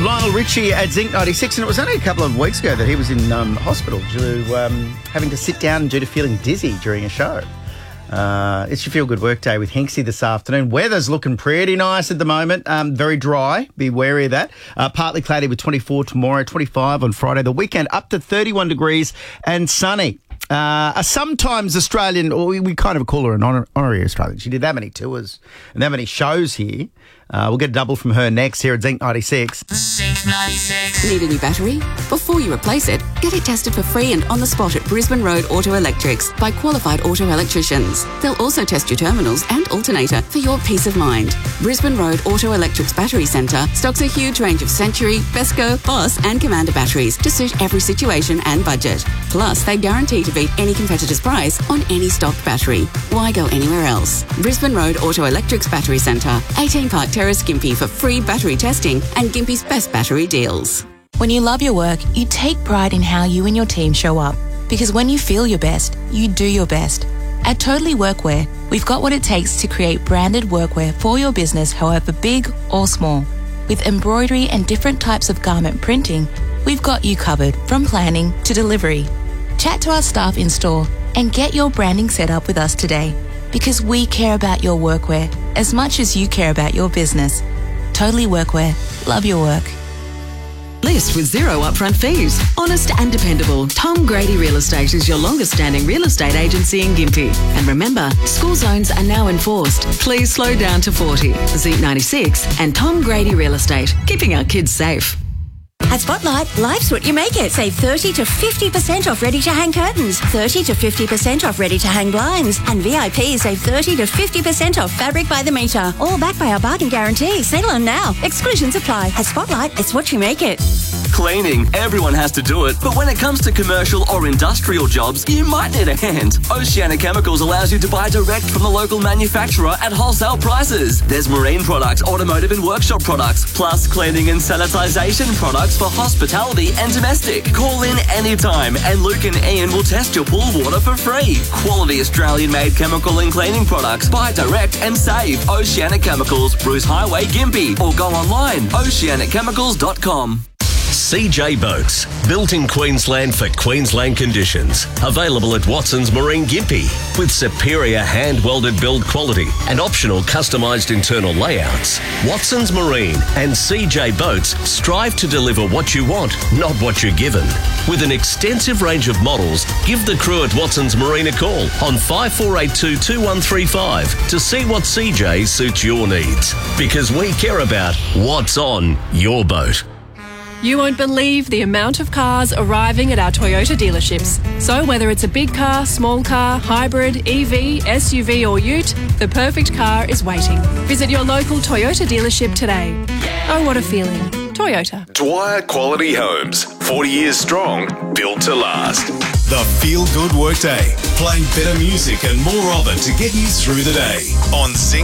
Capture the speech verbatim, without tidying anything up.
Lionel Richie at Zinc ninety-six, and it was only a couple of weeks ago that he was in um, hospital due to um, having to sit down due to feeling dizzy during a show. Uh, it's your Feel Good Work Day with Hinksy this afternoon. Weather's looking pretty nice at the moment. Um, very dry. Be wary of that. Uh, partly cloudy with twenty-four tomorrow, twenty-five on Friday. The weekend up to thirty-one degrees and sunny. Uh, a sometimes Australian, or we, we kind of call her an honor, honorary Australian. She did that many tours and that many shows here. Uh, we'll get a double from her next here at Zinc ninety-six. Zinc ninety-six. Need a new battery? Before you replace it, get it tested for free and on the spot at Brisbane Road Auto Electrics by qualified auto electricians. They'll also test your terminals and alternator for your peace of mind. Brisbane Road Auto Electrics Battery Centre stocks a huge range of Century, Besco, Boss and Commander batteries to suit every situation and budget. Plus, they guarantee to beat any competitor's price on any stock battery. Why go anywhere else? Brisbane Road Auto Electrics Battery Centre, eighteen Park Terrace, Gympie, for free battery testing and Gympie's best battery deals. When you love your work, you take pride in how you and your team show up. Because when you feel your best, you do your best. At Totally Workwear, we've got what it takes to create branded workwear for your business, however big or small. With embroidery and different types of garment printing, we've got you covered from planning to delivery. Chat to our staff in store and get your branding set up with us today. Because we care about your workwear as much as you care about your business. Totally Workwear. Love your work. List with zero upfront fees. Honest and dependable. Tom Grady Real Estate is your longest standing real estate agency in Gympie. And remember, school zones are now enforced. Please slow down to forty. Zinc ninety-six and Tom Grady Real Estate. Keeping our kids safe. At Spotlight, life's what you make it. Save thirty to fifty percent off ready-to-hang curtains, thirty to fifty percent off ready-to-hang blinds, and V I P save thirty to fifty percent off fabric by the metre. All backed by our bargain guarantee. Settle on now. Exclusions apply. At Spotlight, it's what you make it. Cleaning, everyone has to do it, but when it comes to commercial or industrial jobs, you might need a hand. Oceanic Chemicals allows you to buy direct from the local manufacturer at wholesale prices. There's marine products, automotive and workshop products, plus cleaning and sanitisation products for hospitality and domestic. Call in anytime and Luke and Ian will test your pool water for free. Quality Australian-made chemical and cleaning products. Buy direct and save. Oceanic Chemicals, Bruce Highway, Gympie, or go online, oceanic chemicals dot com. C J Boats, built in Queensland for Queensland conditions. Available at Watson's Marine Gympie, with superior hand-welded build quality and optional customised internal layouts. Watson's Marine and C J Boats strive to deliver what you want, not what you're given. With an extensive range of models, give the crew at Watson's Marine a call on five four eight two, two one three five to see what C J suits your needs. Because we care about what's on your boat. You won't believe the amount of cars arriving at our Toyota dealerships. So whether it's a big car, small car, hybrid, E V, S U V or ute, the perfect car is waiting. Visit your local Toyota dealership today. Oh, what a feeling. Toyota. Dwyer Quality Homes. forty years strong, built to last. The Feel Good Workday. Playing better music and more of it to get you through the day. On Zinc